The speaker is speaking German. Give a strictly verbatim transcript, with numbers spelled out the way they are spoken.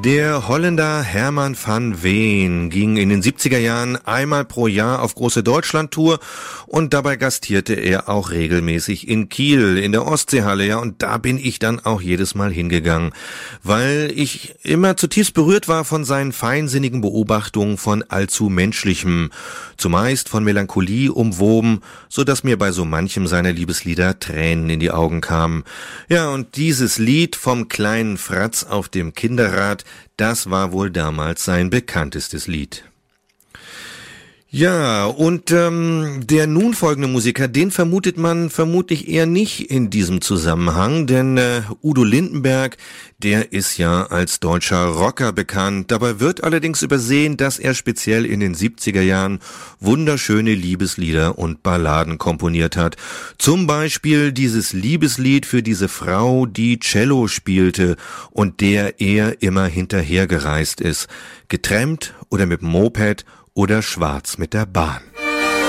Der Holländer Herman van Veen ging in den siebziger Jahren einmal pro Jahr auf große Deutschlandtour und dabei gastierte er auch regelmäßig in Kiel in der Ostseehalle, ja, und da bin ich dann auch jedes Mal hingegangen, weil ich immer zutiefst berührt war von seinen feinsinnigen Beobachtungen von allzu Menschlichem, zumeist von Melancholie umwoben, so dass mir bei so manchem seiner Liebeslieder Tränen in die Augen kamen. Ja, und dieses Lied vom kleinen Fratz auf dem Kinderrad, das war wohl damals sein bekanntestes Lied. Ja, und ähm, der nun folgende Musiker, den vermutet man vermutlich eher nicht in diesem Zusammenhang, denn äh, Udo Lindenberg, der ist ja als deutscher Rocker bekannt. Dabei wird allerdings übersehen, dass er speziell in den siebziger Jahren wunderschöne Liebeslieder und Balladen komponiert hat. Zum Beispiel dieses Liebeslied für diese Frau, die Cello spielte und der er immer hinterhergereist ist. Getrennt oder mit dem Moped oder schwarz mit der Bahn.